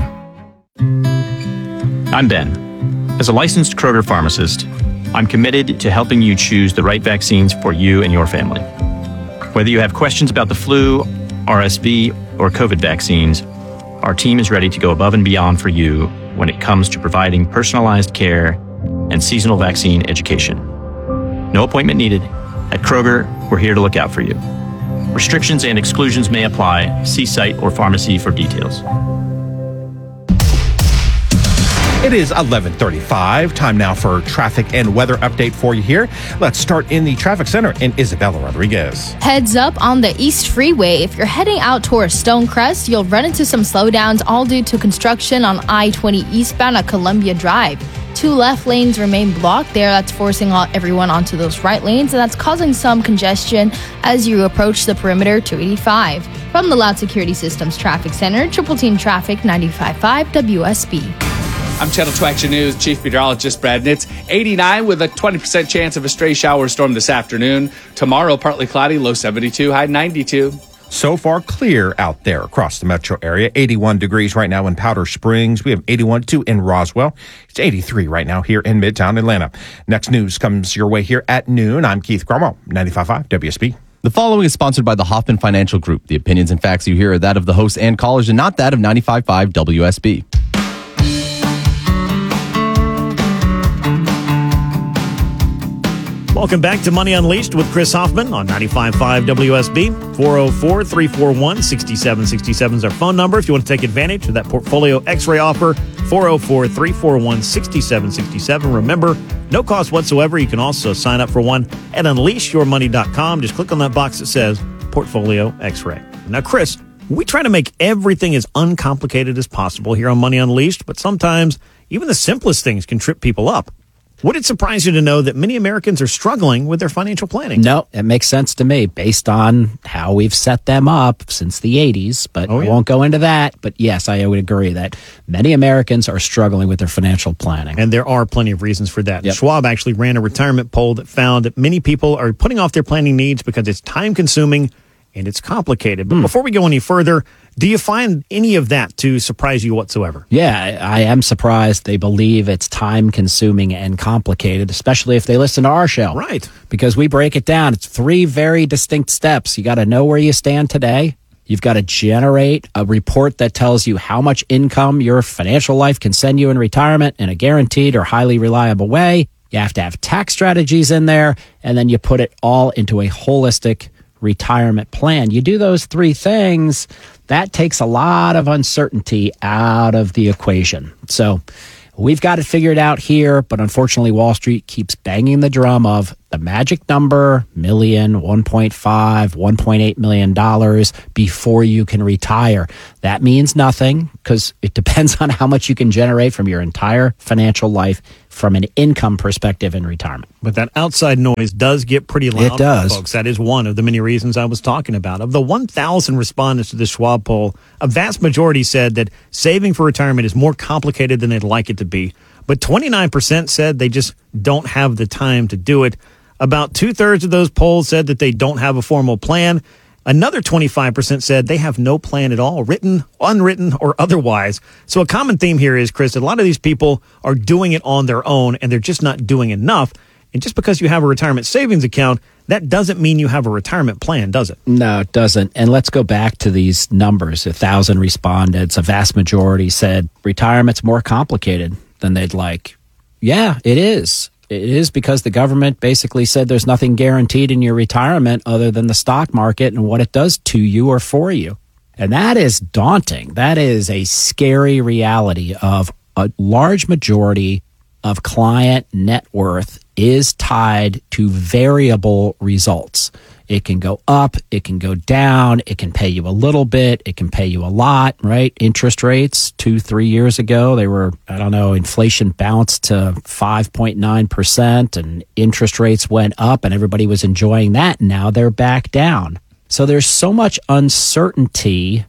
I'm Ben. As a licensed Kroger pharmacist, I'm committed to helping you choose the right vaccines for you and your family. Whether you have questions about the flu, R S V, or COVID vaccines, our team is ready to go above and beyond for you when it comes to providing personalized care and seasonal vaccine education. No appointment needed. At Kroger, we're here to look out for you. Restrictions and exclusions may apply. See site or pharmacy for details. It is eleven thirty-five. Time now for traffic and weather update for you here. Let's start in the traffic center in Isabella Rodriguez. Heads up on the East Freeway. If you're heading out towards Stonecrest, you'll run into some slowdowns, all due to construction on I twenty eastbound at Columbia Drive. Two left lanes remain blocked there. That's forcing all, everyone onto those right lanes, and that's causing some congestion as you approach the perimeter two eighty-five. From the Loud Security Systems Traffic Center, Triple Team Traffic ninety-five point five W S B. I'm Channel two Action News Chief Meteorologist Brad Nitz. eighty-nine with a twenty percent chance of a stray shower storm this afternoon. Tomorrow, partly cloudy, low seventy-two, high ninety-two. So far clear out there across the metro area. eighty-one degrees right now in Powder Springs. We have eighty-one point two in Roswell. It's eighty-three right now here in Midtown Atlanta. Next news comes your way here at noon. I'm Keith Cromwell, ninety-five point five W S B. The following is sponsored by the Hoffman Financial Group. The opinions and facts you hear are that of the hosts and callers and not that of ninety-five point five W S B. Welcome back to Money Unleashed with Chris Hoffman on ninety-five point five W S B. four oh four, three four one, six seven six seven is our phone number. If you want to take advantage of that portfolio x-ray offer, four oh four, three four one, six seven six seven. Remember, no cost whatsoever. You can also sign up for one at unleash your money dot com. Just click on that box that says Portfolio X-ray. Now, Chris, we try to make everything as uncomplicated as possible here on Money Unleashed, but sometimes even the simplest things can trip people up. Would it surprise you to know that many Americans are struggling with their financial planning? No, it makes sense to me based on how we've set them up since the eighties, but Oh, I yeah. won't go into that. But yes, I would agree that many Americans are struggling with their financial planning. And there are plenty of reasons for that. Yep. Schwab actually ran a retirement poll that found that many people are putting off their planning needs because it's time consuming and it's complicated. But before we go any further, do you find any of that to surprise you whatsoever? Yeah, I I am surprised they believe it's time consuming and complicated, especially if they listen to our show. Right. Because we break it down. It's three very distinct steps. You got to know where you stand today. You've got to generate a report that tells you how much income your financial life can send you in retirement in a guaranteed or highly reliable way. You have to have tax strategies in there, and then you put it all into a holistic retirement plan. You do those three things, that takes a lot of uncertainty out of the equation. So we've got it figured out here, but unfortunately Wall Street keeps banging the drum of the magic number, million, one point five, one point eight million dollars before you can retire. That means nothing because it depends on how much you can generate from your entire financial life from an income perspective in retirement. But that outside noise does get pretty loud. It does. Folks. That is one of the many reasons I was talking about. Of the one thousand respondents to the Schwab poll, a vast majority said that saving for retirement is more complicated than they'd like it to be. But twenty-nine percent said they just don't have the time to do it. About two-thirds of those polls said that they don't have a formal plan. Another twenty-five percent said they have no plan at all, written, unwritten, or otherwise. So a common theme here is, Chris, that a lot of these people are doing it on their own, and they're just not doing enough. And just because you have a retirement savings account, that doesn't mean you have a retirement plan, does it? No, it doesn't. And let's go back to these numbers. A thousand respondents, a vast majority said retirement's more complicated than they'd like. Yeah, it is. It is because the government basically said there's nothing guaranteed in your retirement other than the stock market and what it does to you or for you. And that is daunting. That is a scary reality of a large majority of client net worth is tied to variable results. It can go up, it can go down, it can pay you a little bit, it can pay you a lot, right? Interest rates two, three years ago, they were, I don't know, inflation bounced to five point nine percent and interest rates went up and everybody was enjoying that. And now they're back down. So there's so much uncertainty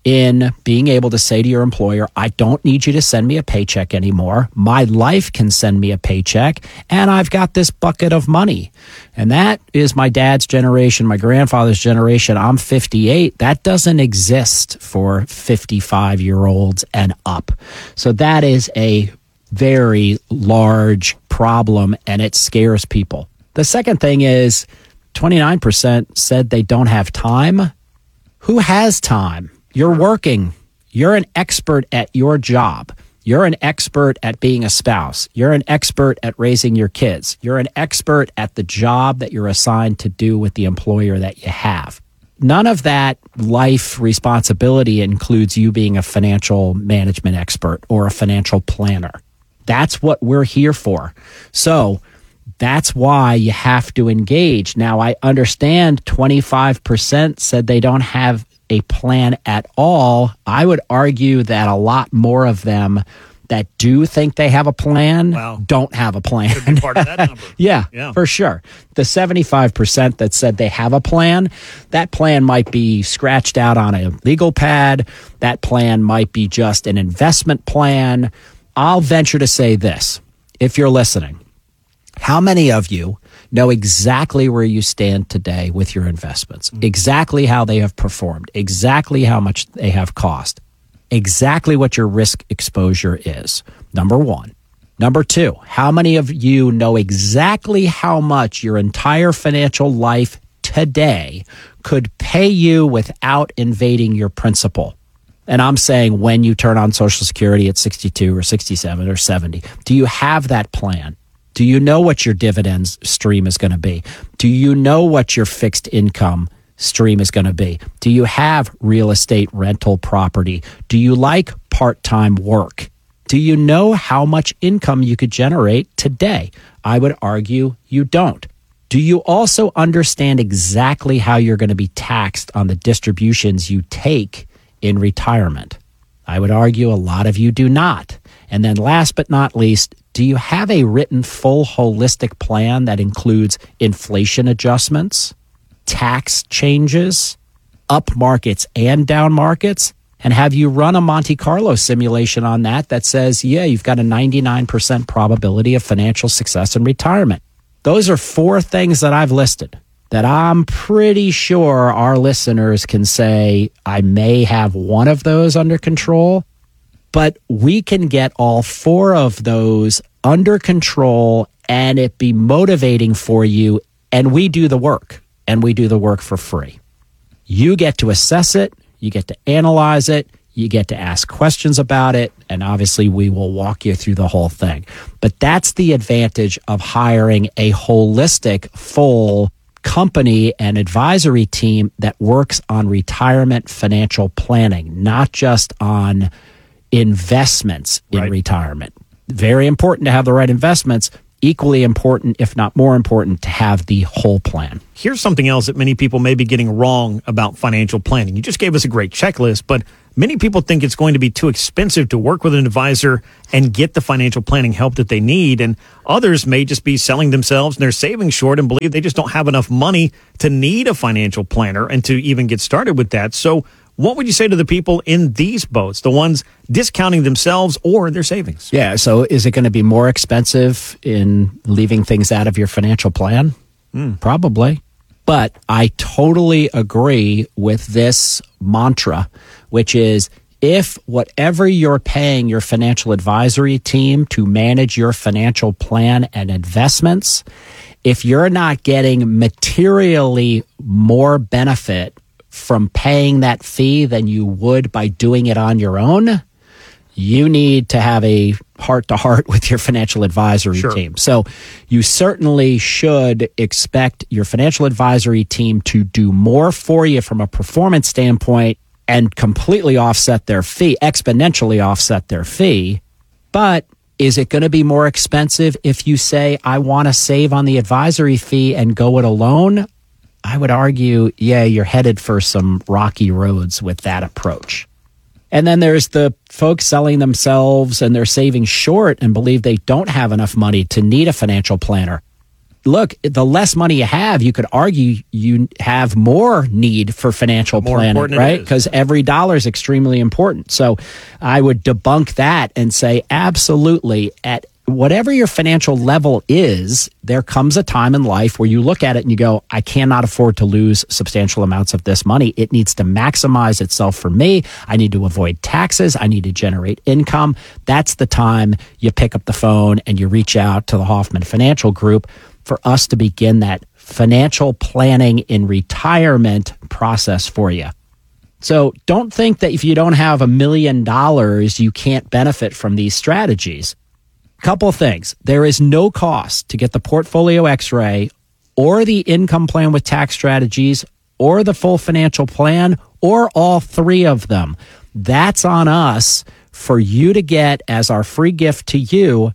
in being able to say to your employer, I don't need you to send me a paycheck anymore. My life can send me a paycheck, and I've got this bucket of money. And that is my dad's generation, my grandfather's generation. I'm fifty-eight. That doesn't exist for fifty-five-year-olds and up. So that is a very large problem, and it scares people. The second thing is twenty-nine percent said they don't have time. Who has time? You're working. You're an expert at your job. You're an expert at being a spouse. You're an expert at raising your kids. You're an expert at the job that you're assigned to do with the employer that you have. None of that life responsibility includes you being a financial management expert or a financial planner. That's what we're here for. So that's why you have to engage. Now, I understand twenty-five percent said they don't have a plan at all. I would argue that a lot more of them that do think they have a plan wow. don't have a plan. Could be part of that number. yeah, yeah, for sure. The seventy-five percent that said they have a plan, that plan might be scratched out on a legal pad. That plan might be just an investment plan. I'll venture to say this, if you're listening, how many of you know exactly where you stand today with your investments, exactly how they have performed, exactly how much they have cost, exactly what your risk exposure is? Number one. Number two, how many of you know exactly how much your entire financial life today could pay you without invading your principal? And I'm saying when you turn on Social Security at sixty-two or sixty-seven or seventy, do you have that plan? Do you know what your dividends stream is going to be? Do you know what your fixed income stream is going to be? Do you have real estate rental property? Do you like part-time work? Do you know how much income you could generate today? I would argue you don't. Do you also understand exactly how you're going to be taxed on the distributions you take in retirement? I would argue a lot of you do not. And then last but not least, do you have a written full holistic plan that includes inflation adjustments, tax changes, up markets and down markets? And have you run a Monte Carlo simulation on that that says, yeah, you've got a ninety-nine percent probability of financial success in retirement? Those are four things that I've listed that I'm pretty sure our listeners can say, I may have one of those under control, but we can get all four of those under control and it be motivating for you. And we do the work, and we do the work for free. You get to assess it. You get to analyze it. You get to ask questions about it. And obviously, we will walk you through the whole thing. But that's the advantage of hiring a holistic, full company and advisory team that works on retirement financial planning, not just on investments in right. retirement. Very important to have the right investments. Equally important, if not more important, to have the whole plan. Here's something else that many people may be getting wrong about financial planning. You just gave us a great checklist, but many people think it's going to be too expensive to work with an advisor and get the financial planning help that they need. And others may just be selling themselves and their savings short and believe they just don't have enough money to need a financial planner and to even get started with that. So what would you say to the people in these boats, the ones discounting themselves or their savings? Yeah, so is it going to be more expensive in leaving things out of your financial plan? Mm. Probably. But I totally agree with this mantra, which is if whatever you're paying your financial advisory team to manage your financial plan and investments, if you're not getting materially more benefit from paying that fee than you would by doing it on your own, you need to have a heart-to-heart with your financial advisory sure. team. So you certainly should expect your financial advisory team to do more for you from a performance standpoint and completely offset their fee, exponentially offset their fee. But is it going to be more expensive if you say, I want to save on the advisory fee and go it alone? I would argue, yeah, you're headed for some rocky roads with that approach. And then there's the folks selling themselves and they're saving short and believe they don't have enough money to need a financial planner. Look, the less money you have, you could argue you have more need for financial More planning, important it right? is. Because every dollar is extremely important. So I would debunk that and say, absolutely, at whatever your financial level is, there comes a time in life where you look at it and you go, I cannot afford to lose substantial amounts of this money. It needs to maximize itself for me. I need to avoid taxes. I need to generate income. That's the time you pick up the phone and you reach out to the Hoffman Financial Group for us to begin that financial planning in retirement process for you. So don't think that if you don't have a million dollars, you can't benefit from these strategies. Couple of things. There is no cost to get the portfolio x-ray or the income plan with tax strategies or the full financial plan or all three of them. That's on us for you to get as our free gift to you.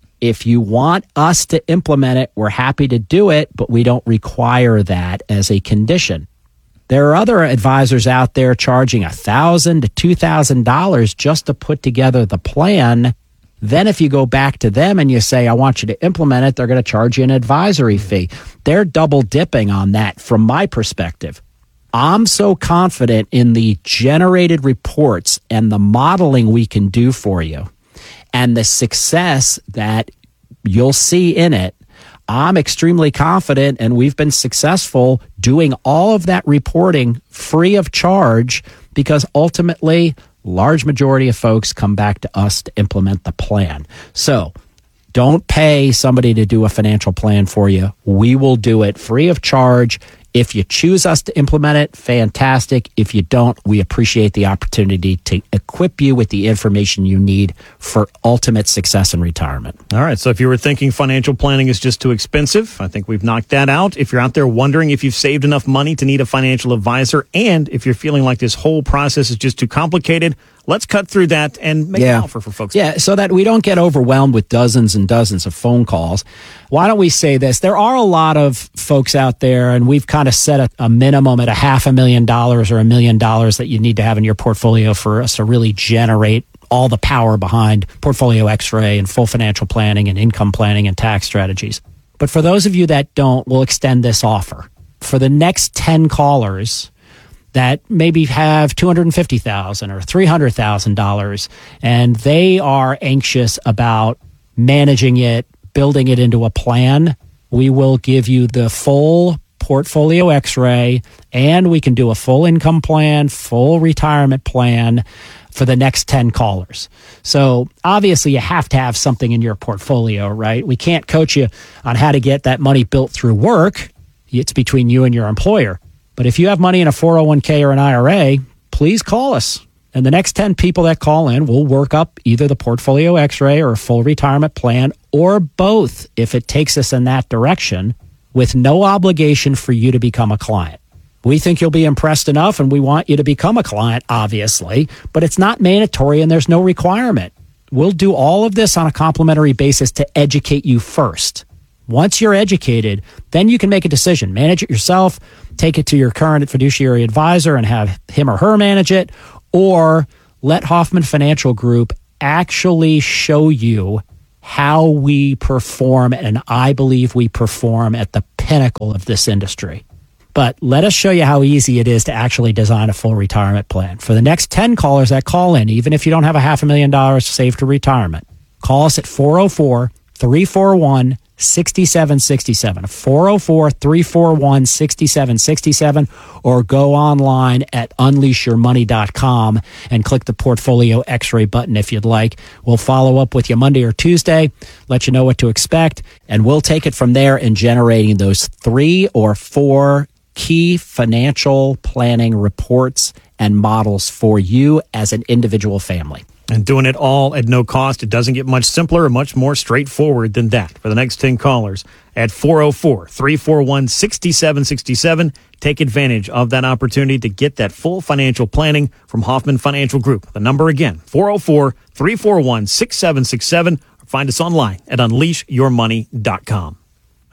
If you want us to implement it, we're happy to do it, but we don't require that as a condition. There are other advisors out there charging one thousand dollars to two thousand dollars just to put together the plan. Then if you go back to them and you say, I want you to implement it, they're going to charge you an advisory fee. They're double dipping on that from my perspective. I'm so confident in the generated reports and the modeling we can do for you and the success that you'll see in it. I'm extremely confident, and we've been successful doing all of that reporting free of charge because ultimately large majority of folks come back to us to implement the plan. So don't pay somebody to do a financial plan for you. We will do it free of charge. If you choose us to implement it, fantastic. If you don't, we appreciate the opportunity to equip you with the information you need for ultimate success in retirement. All right. So if you were thinking financial planning is just too expensive, I think we've knocked that out. If you're out there wondering if you've saved enough money to need a financial advisor, and if you're feeling like this whole process is just too complicated, let's cut through that and make Yeah. an offer for folks. Yeah, so that we don't get overwhelmed with dozens and dozens of phone calls. Why don't we say this? There are a lot of folks out there, and we've kind of set a, a minimum at a half a million dollars or a million dollars that you need to have in your portfolio for us to really generate all the power behind portfolio x-ray and full financial planning and income planning and tax strategies. But for those of you that don't, we'll extend this offer. For the next ten callers that maybe have two hundred fifty thousand dollars or three hundred thousand dollars, and they are anxious about managing it, building it into a plan, we will give you the full portfolio x-ray, and we can do a full income plan, full retirement plan for the next ten callers. So obviously you have to have something in your portfolio, right? We can't coach you on how to get that money built through work. It's between you and your employer. But if you have money in a four oh one k or an I R A, please call us. And the next ten people that call in, we'll work up either the portfolio x-ray or a full retirement plan or both if it takes us in that direction, with no obligation for you to become a client. We think you'll be impressed enough, and we want you to become a client, obviously, but it's not mandatory and there's no requirement. We'll do all of this on a complimentary basis to educate you first. Once you're educated, then you can make a decision. Manage it yourself, take it to your current fiduciary advisor and have him or her manage it, or let Hoffman Financial Group actually show you how we perform, and I believe we perform at the pinnacle of this industry. But let us show you how easy it is to actually design a full retirement plan. For the next ten callers that call in, even if you don't have a half a million dollars saved to retirement, call us at four oh four, three four one, six seven six seven, four oh four, three four one, six seven six seven, or go online at unleash your money dot com and click the portfolio x-ray button if you'd like. We'll follow up with you Monday or Tuesday, let you know what to expect, and we'll take it from there in generating those three or four key financial planning reports and models for you as an individual family. And doing it all at no cost. It doesn't get much simpler or much more straightforward than that. For the next ten callers at four oh four, three four one, six seven six seven, take advantage of that opportunity to get that full financial planning from Hoffman Financial Group. The number again, four oh four, three four one, six seven six seven, or find us online at unleash your money dot com.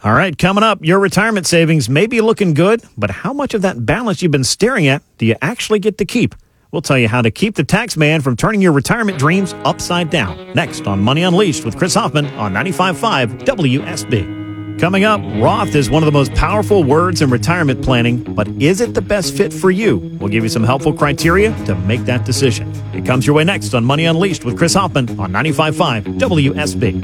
All right, coming up, your retirement savings may be looking good, but how much of that balance you've been staring at do you actually get to keep? We'll tell you how to keep the tax man from turning your retirement dreams upside down. Next on Money Unleashed with Chris Hoffman on ninety-five point five W S B. Coming up, Roth is one of the most powerful words in retirement planning, but is it the best fit for you? We'll give you some helpful criteria to make that decision. It comes your way next on Money Unleashed with Chris Hoffman on ninety-five point five W S B.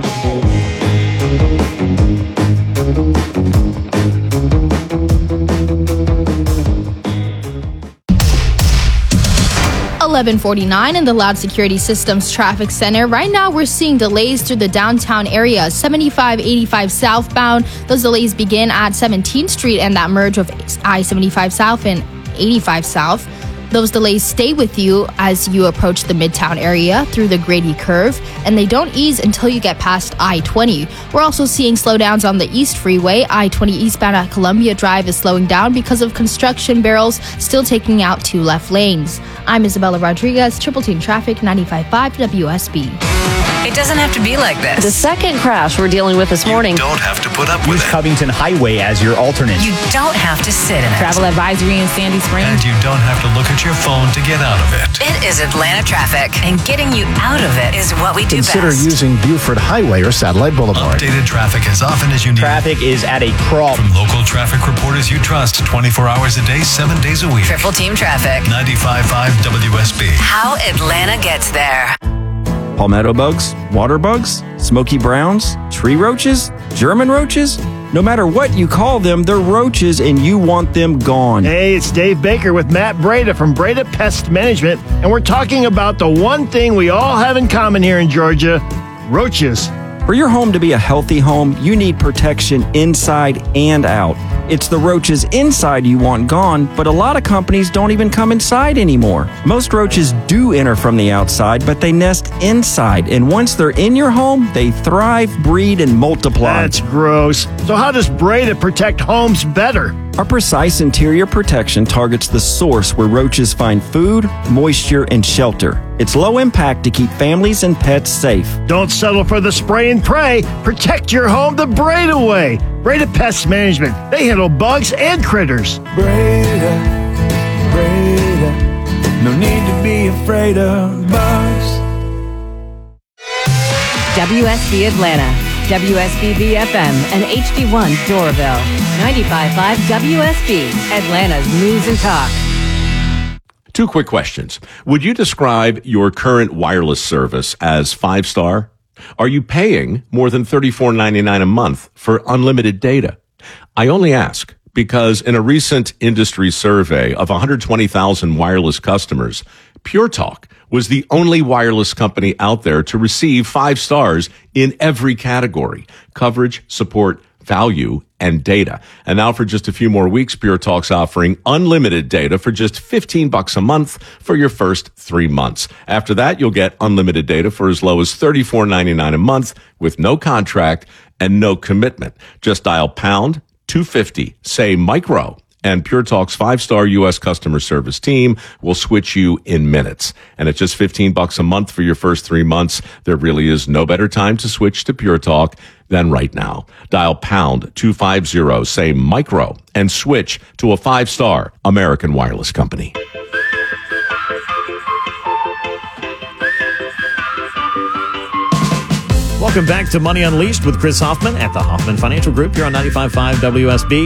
eleven forty-nine in the Loud Security Systems Traffic Center. Right now, we're seeing delays through the downtown area, seventy-five eighty-five southbound. Those delays begin at seventeenth Street and that merge of I seventy-five South and eighty-five South. Those delays stay with you as you approach the Midtown area through the Grady Curve, and they don't ease until you get past I twenty. We're also seeing slowdowns on the East Freeway. I twenty eastbound at Columbia Drive is slowing down because of construction barrels still taking out two left lanes. I'm Isabella Rodriguez, Triple Team Traffic, ninety-five point five W S B. It doesn't have to be like this. The second crash we're dealing with this morning. Don't have to put up with Use it. Covington Highway as your alternate. You don't have to sit in it. Travel advisory in Sandy Springs. And you don't have to look at your phone to get out of it. It is Atlanta traffic, and getting you out of it is what we do Consider best. using Buford Highway or Satellite Boulevard. Updated traffic as often as you need. Traffic is at a crawl. From local traffic reporters you trust twenty-four hours a day, seven days a week. Triple Team Traffic. ninety-five point five W S B. How Atlanta gets there. Palmetto bugs, water bugs, smoky browns, tree roaches, German roaches. No matter what you call them, they're roaches and you want them gone. Hey, it's Dave Baker with Matt Breda from Breda Pest Management, and we're talking about the one thing we all have in common here in Georgia, roaches. For your home to be a healthy home, you need protection inside and out. It's the roaches inside you want gone, but a lot of companies don't even come inside anymore. Most roaches do enter from the outside, but they nest inside, and once they're in your home, they thrive, breed, and multiply. That's gross. So how does Breda protect homes better? Our precise interior protection targets the source where roaches find food, moisture, and shelter. It's low impact to keep families and pets safe. Don't settle for the spray and pray. Protect your home the Breda way. Breda Pest Management. They handle bugs and critters. Breda, Breda, no need to be afraid of bugs. W S B Atlanta, W S B B F M, and H D one Doraville. ninety-five point five W S B, Atlanta's News and Talk. Two quick questions. Would you describe your current wireless service as five-star? Are you paying more than thirty-four ninety-nine a month for unlimited data? I only ask because in a recent industry survey of one hundred twenty thousand wireless customers, Pure Talk was the only wireless company out there to receive five stars in every category: coverage, support, value, and data. And now for just a few more weeks, Pure Talk's offering unlimited data for just fifteen bucks a month for your first three months. After that, you'll get unlimited data for as low as thirty-four ninety-nine a month with no contract and no commitment. Just dial pound two fifty, say micro, and Pure Talk's five-star U S customer service team will switch you in minutes. And at just fifteen bucks a month for your first three months, there really is no better time to switch to Pure Talk than right now. Dial pound two fifty, say micro, and switch to a five-star American wireless company. Welcome back to Money Unleashed with Chris Hoffman at the Hoffman Financial Group here on ninety-five point five W S B.